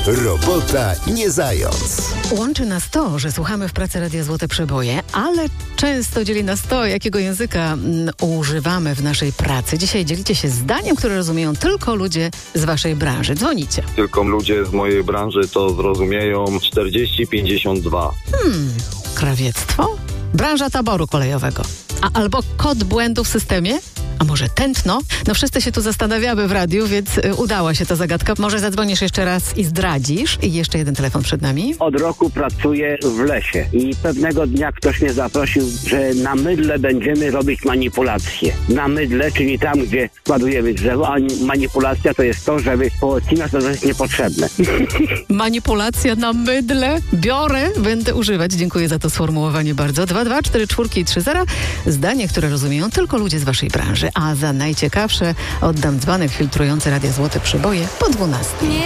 Robota nie zając. Łączy nas to, że słuchamy w pracy Radia Złote Przeboje, ale często dzieli nas to, jakiego języka używamy w naszej pracy. Dzisiaj dzielicie się zdaniem, które rozumieją tylko ludzie z waszej branży. Dzwonicie. Tylko ludzie z mojej branży to zrozumieją 40-52. Krawiectwo? Branża taboru kolejowego. Albo kod błędu w systemie? A może tętno? No wszyscy się tu zastanawiamy w radiu, więc udała się ta zagadka. Może zadzwonisz jeszcze raz i zdradzisz. I jeszcze jeden telefon przed nami. Od roku pracuję w lesie i pewnego dnia ktoś mnie zaprosił, że na mydle będziemy robić manipulacje. Na mydle, czyli tam, gdzie składujemy drzewo, a manipulacja to jest to, żeby poodcinać to, co jest niepotrzebne. Manipulacja na mydle. Biorę, będę używać. Dziękuję za to sformułowanie bardzo. 2244330. Zdanie, które rozumieją tylko ludzie z waszej branży. A za najciekawsze oddam dzbanek filtrujący Radia Złote Przeboje po 12.